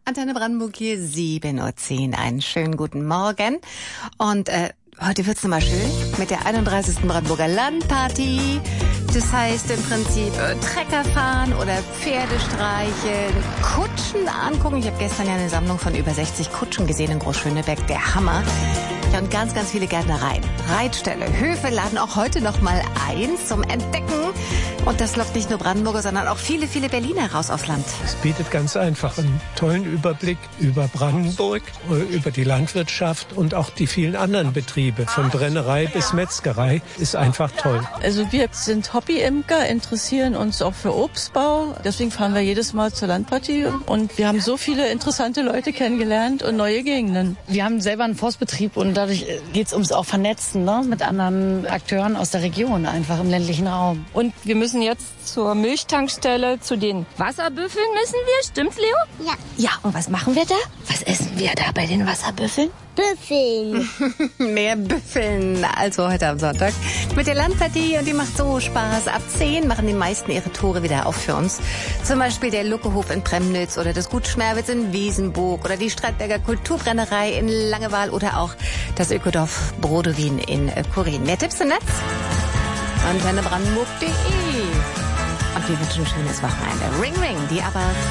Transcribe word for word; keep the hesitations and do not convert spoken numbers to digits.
Antenne Brandenburg hier, sieben Uhr zehn. Einen schönen guten Morgen. Und äh, heute wird's nochmal schön mit der einunddreißigsten Brandenburger Landparty. Das heißt im Prinzip äh, Trecker fahren oder Pferde streicheln, Kutschen angucken. Ich habe gestern ja eine Sammlung von über sechzig Kutschen gesehen in Großschöneberg. Der Hammer. Ja, und ganz, ganz viele Gärtnereien, Reitställe, Höfe laden auch heute noch mal ein zum Entdecken. Und das lockt nicht nur Brandenburger, sondern auch viele, viele Berliner raus aufs Land. Es bietet ganz einfach einen tollen Überblick über Brandenburg, über die Landwirtschaft und auch die vielen anderen Betriebe. Von Brennerei bis Metzgerei ist einfach toll. Also wir sind Hobby-Imker, interessieren uns auch für Obstbau. Deswegen fahren wir jedes Mal zur Landparty. Und wir haben so viele interessante Leute kennengelernt und neue Gegenden. Wir haben selber einen Forstbetrieb und dadurch geht es ums auch Vernetzen, ne? Mit anderen Akteuren aus der Region, einfach im ländlichen Raum. Und wir müssen jetzt zur Milchtankstelle, zu den Wasserbüffeln müssen wir, stimmt's, Leo? Ja. Ja, und was machen wir da? Was essen wir da bei den Wasserbüffeln? Büffeln. Mehr Büffeln, also heute am Sonntag mit der Landparty, und die macht so Spaß. Ab zehn machen die meisten ihre Tore wieder auf für uns. Zum Beispiel der Luckehof in Premnitz oder das Gut Schmerwitz in Wiesenburg oder die Streitberger Kulturbrennerei in Langewaal oder auch das Ökodorf Brodowin in Kurin. Mehr Tipps im Netz? antenne brandenburg punkt de. Und wir wünschen ein schönes Wochenende. Ring Ring, die aber